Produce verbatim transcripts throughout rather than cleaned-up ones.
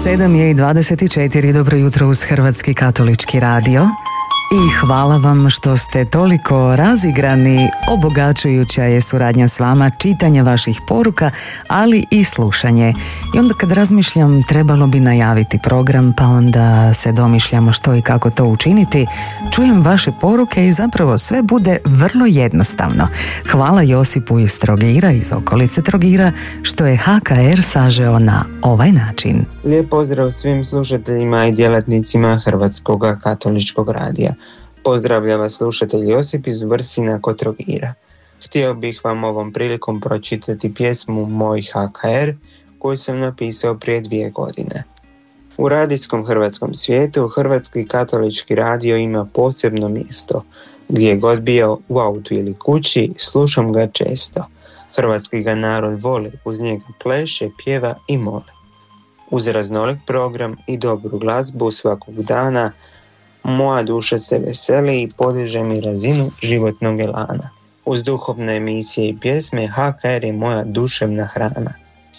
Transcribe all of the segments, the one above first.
sedam je i dvadeset četiri, dobro jutro uz Hrvatski katolički radio. I hvala vam što ste toliko razigrani, obogaćujuća je suradnja s vama, čitanje vaših poruka, ali i slušanje. I onda kad razmišljam, trebalo bi najaviti program, pa onda se domišljamo što i kako to učiniti. Čujem vaše poruke i zapravo sve bude vrlo jednostavno. Hvala Josipu iz Trogira, iz okolice Trogira, što je H K R sažeo na ovaj način. Lijep pozdrav svim slušateljima i djelatnicima Hrvatskog katoličkog radija. Pozdravlja vas slušatelj Josip iz Vrsina kod Trogira. Htio bih vam ovom prilikom pročitati pjesmu Moj H K R koju sam napisao prije dvije godine. U radijskom hrvatskom svijetu Hrvatski katolički radio ima posebno mjesto. Gdje god bio u autu ili kući, slušam ga često. Hrvatski ga narod voli, uz njega pleše, pjeva i moli. Uz raznolik program i dobru glazbu svakog dana, moja duša se veseli i podiže mi razinu životnog elana. Uz duhovne emisije i pjesme H K R je moja duševna hrana.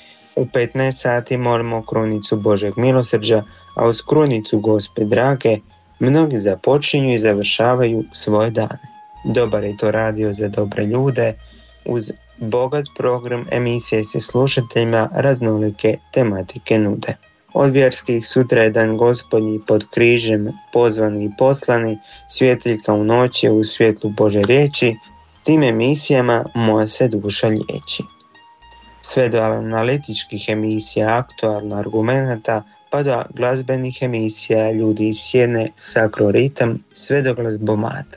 U petnaest sati molimo krunicu Božeg milosrđa, a uz krunicu Gospe drage mnogi započinju i završavaju svoje dane. Dobar je to radio za dobre ljude, uz bogat program emisije se slušateljima raznolike tematike nude. Od vjerskih sutra je dan Gospodnji pod križem, pozvani i poslani, svjetiljka u noći u svjetlu Bože riječi, tim emisijama moja se duša liječi. Sve do analitičkih emisija, aktualna argumenata, pa do glazbenih emisija Ljudi iz sjene, sakroritam, sve do glazbomata.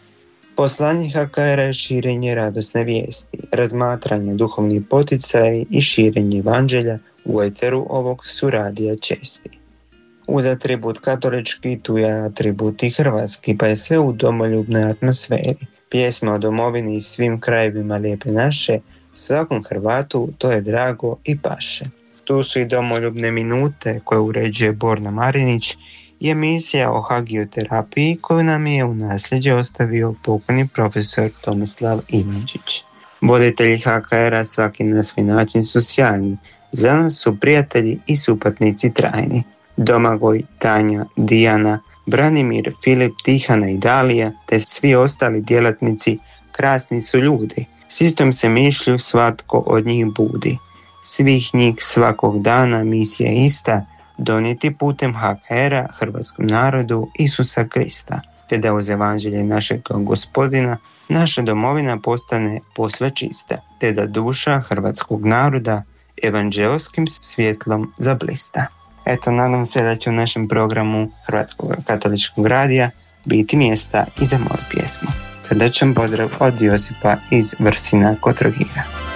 Poslanje H K R je širenje radosne vijesti, razmatranje duhovnih poticaja i širenje evanđelja u eteru ovog su radija česti. Uz atribut katolički, tu je atribut i hrvatski, pa je sve u domoljubnoj atmosferi. Pjesma o domovini i svim krajevima lijepe naše, svakom Hrvatu to je drago i paše. Tu su i domoljubne minute koje uređuje Borna Marinić i emisija o hagioterapiji koju nam je u nasljeđe ostavio pokojni profesor Tomislav Ivančić. Voditelji H K R-a svaki na svoj način su sjajni. Za nas su prijatelji i supatnici trajni. Domagoj, Tanja, Dijana, Branimir, Filip, Tihana i Dalija, te svi ostali djelatnici krasni su ljudi. S istom se mišlju svatko od njih budi. Svih njih svakog dana misija ista, donijeti putem H K R-a hrvatskom narodu Isusa Krista, te da uz evanđelje našeg Gospodina naša domovina postane posve čista, te da duša hrvatskog naroda evanđelskim svjetlom zablista. Eto, nadam se da će u našem programu Hrvatskog katoličkog radija biti mjesta i za moju pjesmu. Srdečan pozdrav od Josipa iz Vrsina kod Trogira.